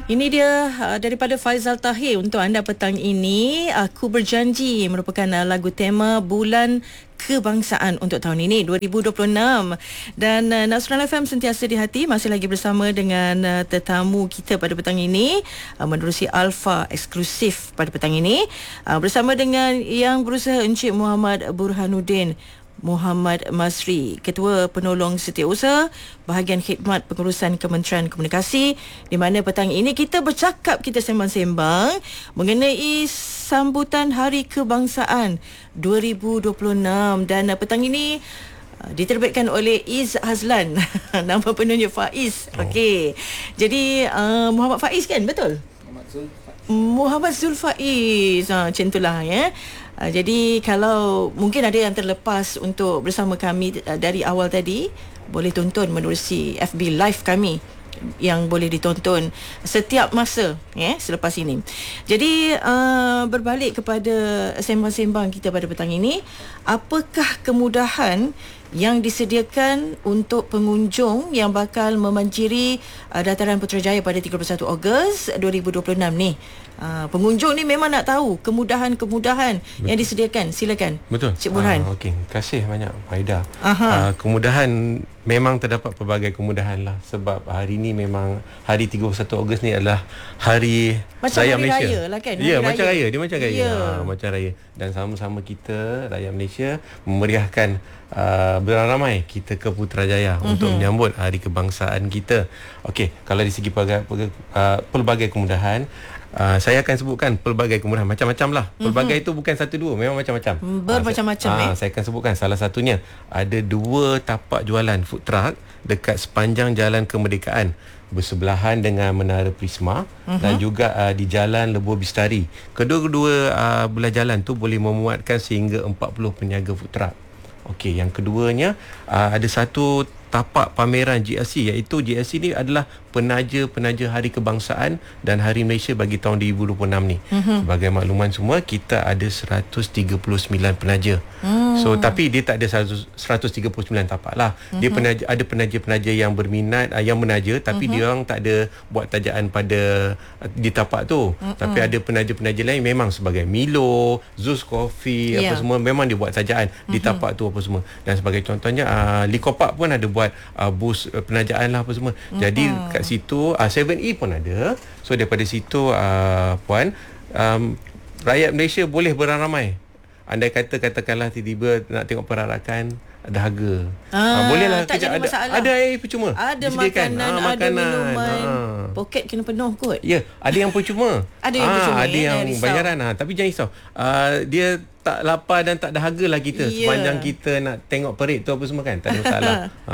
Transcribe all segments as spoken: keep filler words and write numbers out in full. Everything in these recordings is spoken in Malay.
Ini dia uh, daripada Faizal Tahir untuk anda petang ini. Aku Berjanji merupakan uh, lagu tema bulan kebangsaan untuk tahun ini dua ribu dua puluh enam. Dan uh, Nasrul F M sentiasa di hati, masih lagi bersama dengan uh, tetamu kita pada petang ini, uh, menerusi Alpha eksklusif pada petang ini, uh, bersama dengan yang berusaha Encik Muhammad Burhanuddin Muhammad Masri, Ketua Penolong Setiausaha Bahagian Khidmat Pengurusan Kementerian Komunikasi, di mana petang ini kita bercakap, kita sembang-sembang mengenai sambutan Hari Kebangsaan dua ribu dua puluh enam. Dan uh, petang ini uh, diterbitkan oleh Iz Hazlan nama penuhnya Faiz. oh. Okey, jadi uh, Muhammad Faiz kan, betul? Muhammad Zulfaiz. Muhammad Zulfaiz, ha, macam itulah ya. Uh, jadi kalau mungkin ada yang terlepas untuk bersama kami uh, dari awal tadi, boleh tonton menerusi F B Live kami yang boleh ditonton setiap masa ya selepas ini. Jadi uh, berbalik kepada sembang-sembang kita pada petang ini, apakah kemudahan yang disediakan untuk pengunjung yang bakal memanjiri uh, Dataran Putrajaya pada tiga puluh satu Ogos dua ribu dua puluh enam ni? Uh, pengunjung ni memang nak tahu kemudahan-kemudahan Betul. yang disediakan. Silakan. Betul. Cik Burhan. Uh, Okey, terima kasih banyak Faida. Uh, kemudahan memang terdapat pelbagai kemudahan lah, sebab hari ni memang hari tiga puluh satu Ogos ni adalah hari macam Raya hari Malaysia. Raya lah kan? Ya, macam raya, dia macam raya. Ya. Ha, macam raya. Dan sama-sama kita rakyat Malaysia memeriahkan uh, beramai kita ke Putrajaya mm-hmm. untuk menyambut hari kebangsaan kita. Okey, kalau dari segi pelbagai, uh, pelbagai kemudahan, Uh, saya akan sebutkan pelbagai kemudahan, macam-macam lah. Pelbagai mm-hmm. itu bukan satu dua, memang macam-macam. Bermacam-macam. Uh, saya, eh? uh, saya akan sebutkan salah satunya. Ada dua tapak jualan food truck dekat sepanjang Jalan Kemerdekaan, bersebelahan dengan Menara Prisma mm-hmm. dan juga uh, di Jalan Lebuh Bistari. Kedua-kedua uh, belah jalan tu boleh memuatkan sehingga empat puluh peniaga food truck. Okey, yang keduanya uh, ada satu tapak pameran G R C, iaitu G R C ni adalah penaja-penaja Hari Kebangsaan dan Hari Malaysia bagi tahun dua ribu dua puluh enam ni. Mm-hmm. Sebagai makluman semua, kita ada seratus tiga puluh sembilan penaja. Mm. So tapi dia tak ada seratus tiga puluh sembilan tapak lah. Mm-hmm. Dia penaja, ada penaja-penaja yang berminat, yang menaja, tapi mm-hmm. dia orang tak ada buat tajaan pada di tapak tu. Mm-hmm. Tapi ada penaja-penaja lain memang sebagai Milo, Zeus Coffee, yeah. apa semua, memang dia buat tajaan mm-hmm. di tapak tu apa semua. Dan sebagai contohnya uh, Likopak pun ada buat uh, bus uh, penajaan lah apa semua. Mm-hmm. Jadi kat situ uh, seven E pun ada. So daripada situ uh, puan, um, rakyat Malaysia boleh beramai. Andai kata katakanlah tiba-tiba nak tengok perarakan, ada harga. Ah, uh, bolehlah tak jadi ada, masalah. Ada air percuma. Ada disediakan. makanan, ah, ada makanan. minuman. Ah. Poket kena penuh kot. Ya, ada yang percuma. Ada yang ah, percuma. Ada eh, yang bayaran. Ha, tapi jangan risau. Uh, dia tak lapar dan tak ada harga lah kita. Yeah. Sepanjang kita nak tengok parade tu apa semua kan. Tak ada masalah. ha.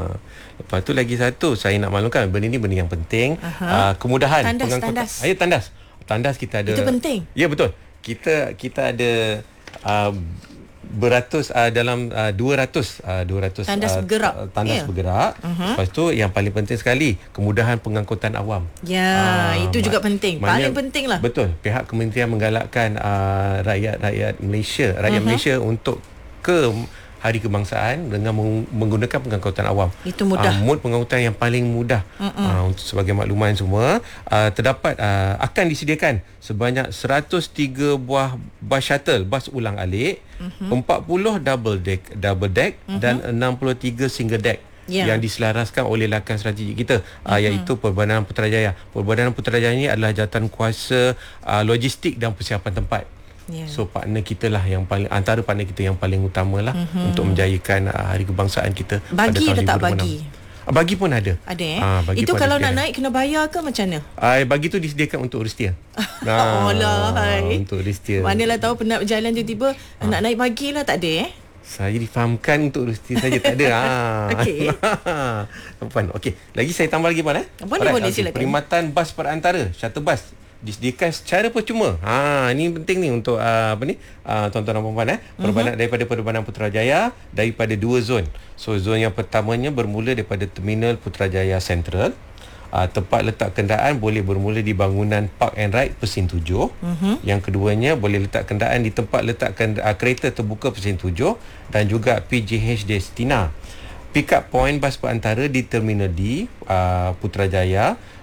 Lepas tu lagi satu, saya nak maklumkan, benda ni benda yang penting. Uh, kemudahan tandas, pengangkutan. Tandas. Ayo tandas. Tandas kita ada. Itu penting. Ya, betul. Kita kita ada uh, beratus uh, dalam uh, dua ratus uh, dua ratus tandas uh, bergerak. Tandas yeah. bergerak. Uh-huh. Lepas tu yang paling penting sekali, kemudahan pengangkutan awam. Ya, uh, itu juga ma- penting. Paling penting lah. Betul. Pihak kementerian menggalakkan uh, rakyat-rakyat Malaysia, rakyat uh-huh. Malaysia untuk ke Hari Kebangsaan dengan menggunakan pengangkutan awam. Itu mudah. Uh, mod pengangkutan yang paling mudah. Uh, untuk sebagai makluman semua, uh, terdapat uh, akan disediakan sebanyak seratus tiga buah bas shuttle, bas ulang-alik, uh-huh. empat puluh double deck, double deck uh-huh. dan enam puluh tiga single deck. Yeah. Yang diselaraskan oleh lakan strategi kita, uh-huh. uh, iaitu Perbadanan Putrajaya. Perbadanan Putrajaya ini adalah jawatan kuasa uh, logistik dan persiapan tempat. Yeah. So partner kita lah yang paling, antara partner kita yang paling utama lah mm-hmm. untuk menjayakan uh, Hari Kebangsaan kita. Bagi pada tahun ada tak bagi? Uh, bagi pun ada. Ada eh? Uh, Itu kalau nak naik kena bayar ke macam mana? Uh, bagi tu disediakan untuk Ristia. nah, oh lah, uh, untuk Ristia. Manalah tahu penat berjalan tiba-tiba uh. nak naik pagi lah, tak ada eh? Saya difahamkan untuk Ristia saja, tak ada. ha. Okey. Puan, okey. Lagi saya tambah lagi puan eh. Boleh, boleh okay. silakan. Perkhidmatan bas perantara, shuttle bus disediakan secara percuma. Ha, ini penting ni untuk uh, apa ni? Uh, tuan-tuan dan puan-puan eh. Perbanan uh-huh. daripada Perbadanan Putrajaya daripada dua zon. So zon yang pertamanya bermula daripada Terminal Putrajaya Central. Uh, tempat letak kenderaan boleh bermula di bangunan Park and Ride Pesin tujuh. Uh-huh. Yang keduanya boleh letak kenderaan di tempat letak kend- uh, kereta terbuka Pesin tujuh dan juga P J H Destina. Pick up point bas perantara di Terminal D uh, Putrajaya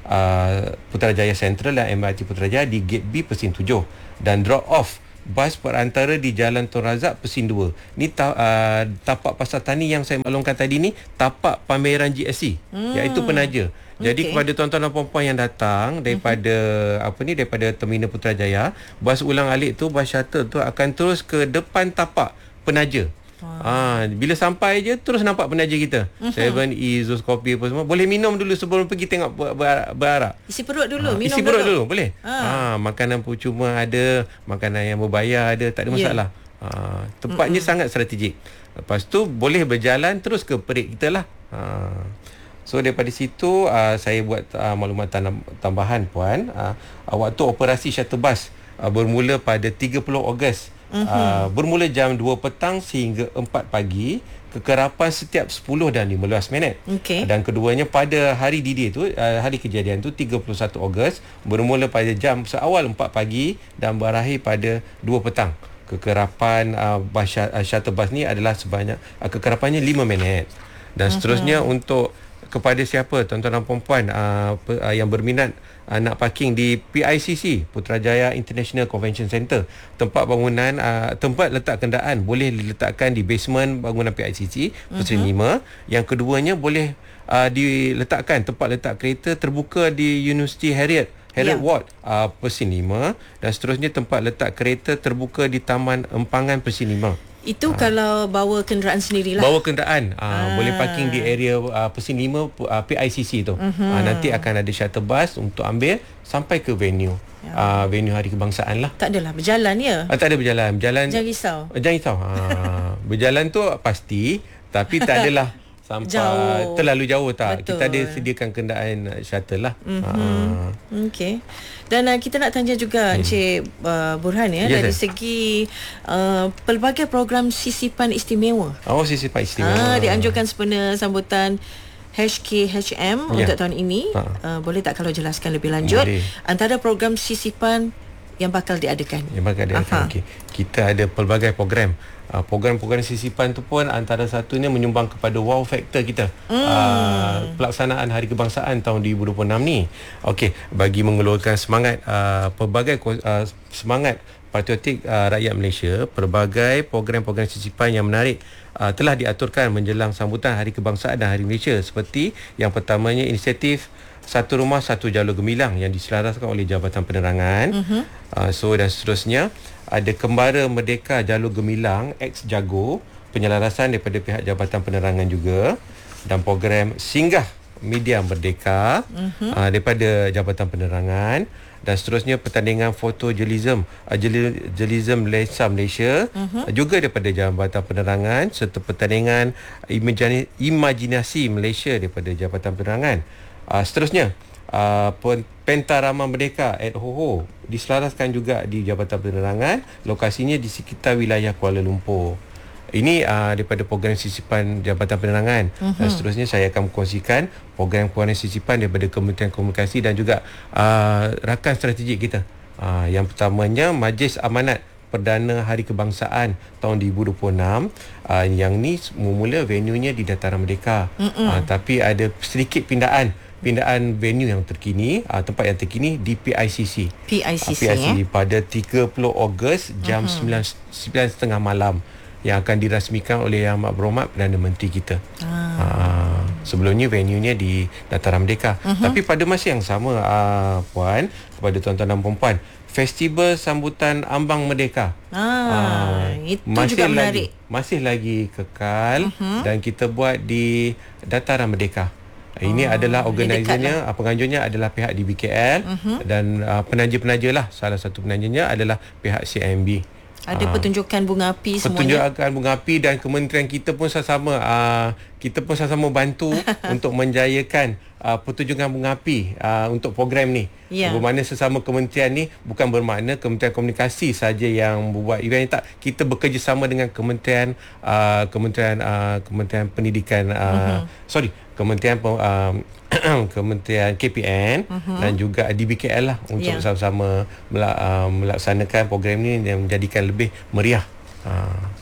uh, Putrajaya Central dan M R T Putrajaya di Gate B Pesin tujuh, dan drop off bas perantara di Jalan Tun Razak Pesin dua. Ni ta, uh, tapak Pasar Tani yang saya maklumkan tadi ni tapak pameran G S C, hmm. iaitu penaja. Jadi okay. kepada tuan-tuan dan puan-puan yang datang daripada uh-huh. apa ni daripada Terminal Putrajaya, bas ulang alik tu, bas shuttle tu akan terus ke depan tapak penaja. Ah, bila sampai je terus nampak penaja kita. Uh-huh. Seven E, Zeus Coffee apa semua. Boleh minum dulu sebelum pergi tengok ber, ber, berarak. Isi perut dulu, ah, minum isi perut dulu, dulu. boleh. Ah. ah, makanan percuma ada, makanan yang berbayar ada, tak ada masalah. Yeah. Ah, tempatnya uh-huh. sangat strategik. Lepas tu boleh berjalan terus ke perik kita lah. Ah. So daripada situ uh, saya buat uh, maklumat tambahan puan. Uh, waktu operasi shuttle bus uh, bermula pada tiga puluh Ogos. Uh-huh. Uh, bermula jam dua petang sehingga empat pagi, kekerapan setiap sepuluh dan lima belas minit. Okay. Dan keduanya pada hari D-Day tu, uh, hari kejadian tu tiga puluh satu Ogos, bermula pada jam seawal empat pagi dan berakhir pada dua petang. Kekerapan uh, bus, uh, shuttle bus ni adalah sebanyak uh, kekerapannya lima minit. Dan seterusnya uh-huh. untuk kepada siapa tuan-tuan dan puan-puan uh, uh, yang berminat uh, nak parking di P I C C, Putrajaya International Convention Centre, tempat bangunan uh, tempat letak kenderaan boleh diletakkan di basement bangunan P I C C Pesin lima. Yang keduanya boleh uh, diletakkan tempat letak kereta terbuka di University Harriet Harriet yeah. Ward uh, Pesin lima, dan seterusnya tempat letak kereta terbuka di Taman Empangan Pesin lima. Itu ha. kalau bawa kenderaan sendirilah. Bawa kenderaan ha. boleh parking di area uh, Pesin lima uh, P I C C tu. Uh-huh. Ha, nanti akan ada shuttle bus untuk ambil sampai ke venue. Ya. Uh, venue Hari Kebangsaan lah. Tak adalah berjalan ya? Uh, tak ada berjalan. Berjalan. Jangan risau. Uh, jangan risau. Ha. Berjalan tu pasti, tapi tak adalah sampai jauh. Terlalu jauh tak. Betul. Kita ada sediakan kenderaan shuttle lah. Uh-huh. Uh. Okey. Dan uh, kita nak tanya juga hmm. Encik uh, Burhan ya, yes, dari sir. segi uh, pelbagai program sisipan istimewa. Oh, sisipan istimewa. Ah, dianjurkan sempena sambutan H K H M yeah. untuk tahun ini. Ha. Uh, boleh tak kalau jelaskan lebih lanjut boleh. Antara program sisipan yang bakal diadakan? Yang bakal diadakan. Okey. Kita ada pelbagai program. Uh, program-program sisipan tu pun antara satunya menyumbang kepada wow factor kita. Mm. Uh, pelaksanaan Hari Kebangsaan tahun dua ribu dua puluh enam ni. Okey, bagi mengeluarkan semangat uh, pelbagai uh, semangat patriotik uh, rakyat Malaysia, pelbagai program-program sisipan yang menarik uh, telah diaturkan menjelang sambutan Hari Kebangsaan dan Hari Malaysia, seperti yang pertamanya inisiatif Satu Rumah Satu Jalur Gemilang yang diselaraskan oleh Jabatan Penerangan. Mm-hmm. Uh, so dan seterusnya ada Kembara Merdeka Jalur Gemilang X Jago, penyelarasan daripada pihak Jabatan Penerangan juga, dan program Singgah Media Merdeka mm-hmm. uh, daripada Jabatan Penerangan, dan seterusnya pertandingan fotojournalism uh, journalism Lensa Malaysia mm-hmm. uh, juga daripada Jabatan Penerangan, serta pertandingan imajinasi, imajinasi Malaysia daripada Jabatan Penerangan. Uh, seterusnya uh, Pentarama Merdeka at Hoho diselaraskan juga di Jabatan Penerangan, lokasinya di sekitar wilayah Kuala Lumpur. Ini uh, daripada program sisipan Jabatan Penerangan. Uh-huh. Dan seterusnya saya akan kongsikan program-program sisipan daripada Kementerian Komunikasi dan juga uh, rakan strategik kita. Uh, yang pertamanya Majlis Amanat Perdana Hari Kebangsaan tahun dua ribu dua puluh enam. Uh, yang ni mula venue-nya di Dataran Merdeka. Uh, tapi ada sedikit pindaan pindaan venue yang terkini, uh, tempat yang terkini di P I C C. P I C C, uh, P I C C eh? pada tiga puluh Ogos jam uh-huh. sembilan tiga puluh malam, yang akan dirasmikan oleh Yang Amat Berhormat Perdana Menteri kita. Ah. Uh, sebelumnya venue-nya di Dataran Merdeka. Uh-huh. Tapi pada masa yang sama, uh, puan, kepada tuan-tuan dan puan-puan, Festival Sambutan Ambang Merdeka. Ah, uh, itu masih juga menarik. Lagi, masih lagi kekal uh-huh. dan kita buat di Dataran Merdeka. Ini oh, adalah organizernya, lah. penganjurnya adalah pihak D B K L uh-huh. dan uh, penaja-penaja lah. Salah satu penajanya adalah pihak C I M B. Ada uh, pertunjukan bunga api semuanya. Pertunjukan bunga api, dan kementerian kita pun sama-sama uh, kita pun sama-sama bantu untuk menjayakan uh, pertunjukan bunga api uh, untuk program ni. Yeah. Bermakna sesama kementerian ni bukan bermakna Kementerian Komunikasi saja yang membuat event ni, tak. Kita bekerjasama dengan kementerian uh, kementerian uh, kementerian pendidikan uh, uh-huh. sorry Kementerian uh, Kementerian K P N uh-huh. dan juga D B K L lah untuk yeah. sama-sama melak, uh, melaksanakan program ni yang menjadikan lebih meriah. Uh.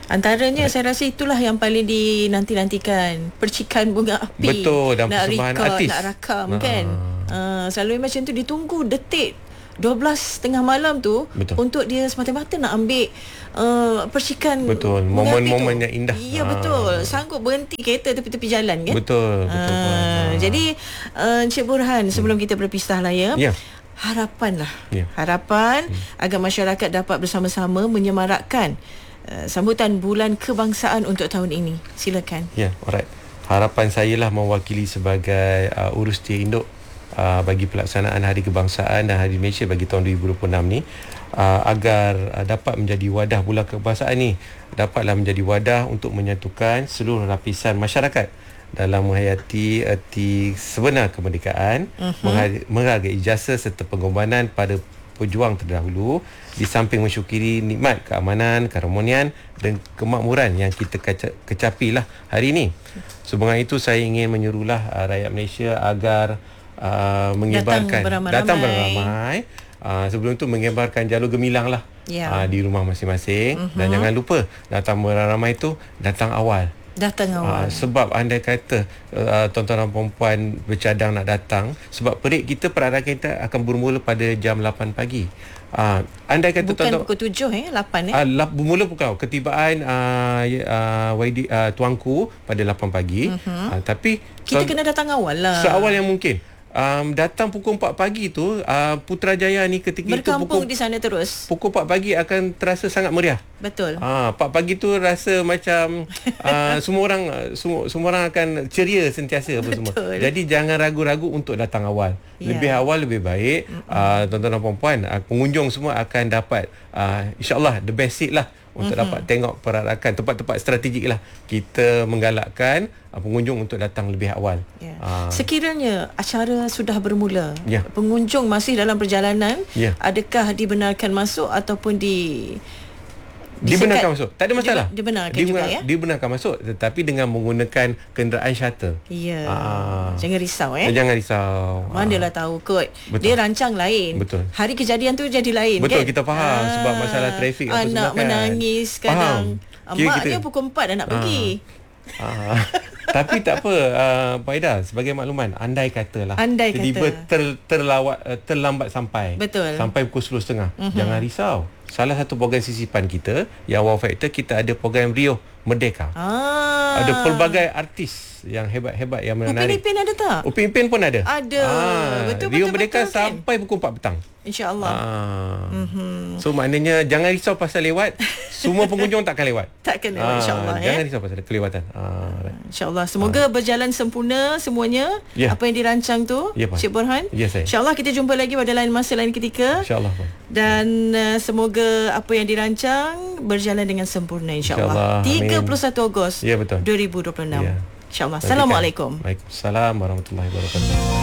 Antaranya saya rasa itulah yang paling dinanti-nantikan, percikan bunga api. Betul, dan nak persembahan record, artis. nak rakam Ah. kan. Uh, selalu macam tu ditunggu detik dua belas tengah malam tu. Betul. Untuk dia semata-mata nak ambil uh, percikan. Betul, momen-momen yang indah. Ya, Ah. betul. Sanggup berhenti kereta tepi-tepi jalan kan. Betul, betul. Uh, Ah. Jadi uh, Encik Burhan, sebelum hmm. kita berpisah lah ya. Ya. Harapan lah. Ya. Harapan hmm. agar masyarakat dapat bersama-sama menyemarakkan uh, sambutan Bulan Kebangsaan untuk tahun ini. Silakan. Ya, alright. Harapan saya lah mewakili sebagai uh, urus tia induk uh, bagi pelaksanaan Hari Kebangsaan dan Hari Malaysia bagi tahun dua ribu dua puluh enam ni, uh, agar uh, dapat menjadi wadah Bulan Kebangsaan ni, dapatlah menjadi wadah untuk menyatukan seluruh lapisan masyarakat dalam menghayati erti sebenar kemerdekaan, uh-huh. menghargai jasa serta pengorbanan pada pejuang terdahulu, di samping mensyukuri nikmat keamanan, keharmonian dan kemakmuran yang kita kecapi lah hari ini. Sebab itu saya ingin menyuruhlah uh, rakyat Malaysia agar uh, mengibarkan, datang beramai-ramai, datang beramai uh, sebelum itu mengibarkan jalur gemilang lah, yeah. uh, di rumah masing-masing, uh-huh. dan jangan lupa datang beramai itu datang awal. Datang awal. Uh, sebab andai kata uh, tuan-tuan dan puan bercadang nak datang, sebab perik kita, perayaan kita akan bermula pada jam lapan pagi. Uh, andai kata bukan tuan-tuan, pukul tujuh eh, lapan eh. Uh, lap, bermula pukul ketibaan uh, uh, Y D, uh, tuanku pada lapan pagi. Uh-huh. Uh, tapi kita tuan, kena datang awal lah. Seawal yang mungkin. Um, datang pukul empat pagi tu, uh, Putrajaya ni ketika berkampung itu pukul, di sana terus. Pukul empat pagi akan terasa sangat meriah. Betul. Ah, empat pagi tu rasa macam uh, semua orang semua semua orang akan ceria sentiasa apa semua. Jadi jangan ragu-ragu untuk datang awal. Yeah. Lebih awal lebih baik. Uh, tuan-tuan dan puan-puan, uh, pengunjung semua akan dapat uh, insya-Allah the best seat lah untuk mm-hmm. dapat tengok perarakan tempat-tempat strategik lah. Kita menggalakkan uh, pengunjung untuk datang lebih awal. Yeah. Uh. Sekiranya acara sudah bermula, yeah. pengunjung masih dalam perjalanan, yeah. adakah dibenarkan masuk ataupun di dibenarkan masuk? Tak ada masalah. Dibenarkan Dibenar, juga ya. Dibenarkan masuk, tetapi dengan menggunakan kenderaan shuttle. Ya. Aa, jangan risau eh. Jangan risau. Manalah Aa. tahu kot. Betul. Dia rancang lain. Betul. Hari kejadian tu jadi lain. Betul, kan? Kita faham Aa. sebab masalah trafik apa semua kan. Anak menangis kadang. Mak dia pukul empat dah nak Aa. pergi. Aa. Tapi tak apa, uh, Pak Aida, sebagai makluman, andai katalah andai tiba kata. ter, terlawat, uh, terlambat sampai. Betul. Sampai pukul sepuluh tiga puluh. Uh-huh. Jangan risau. Salah satu program sisipan kita yang wow factor, kita ada program Rio Merdeka. Ah. Ada pelbagai artis yang hebat-hebat yang menarik. Upin Ipin ada tak? Upin Ipin pun ada. Ada. Ah, betul, Rio betul, Merdeka betul, sampai kan? pukul empat petang. InsyaAllah. Ah. Mm-hmm. So maknanya jangan risau pasal lewat. Semua pengunjung takkan lewat. Takkan lewat, ah, insyaAllah. Jangan ya? risau pasal kelewatan. Ah, right. InsyaAllah. Semoga ah. berjalan sempurna semuanya. Yeah. Apa yang dirancang tu, yeah, Cik Burhan. Yes, InsyaAllah kita jumpa lagi pada lain masa, lain ketika. InsyaAllah. Dan uh, semoga apa yang dirancang berjalan dengan sempurna, insyaAllah. InsyaAllah. tiga puluh satu Ogos ya, betul. dua ribu dua puluh enam. Ya. InsyaAllah. Baik, Assalamualaikum. Waalaikumsalam warahmatullahi wabarakatuh.